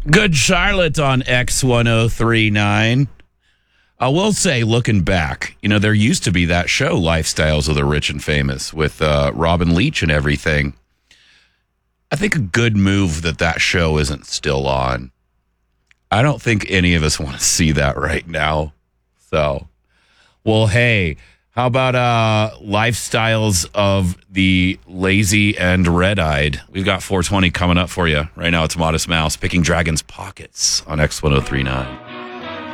Good Charlotte on X1039. I will say, looking back, there used to be that show, Lifestyles of the Rich and Famous, with Robin Leach and everything. I think a good move that show isn't still on. I don't think any of us want to see that right now. So, well, hey, how about Lifestyles of the Lazy and Red-Eyed? We've got 420 coming up for you. Right now, it's Modest Mouse picking Dragon's Pockets on X1039.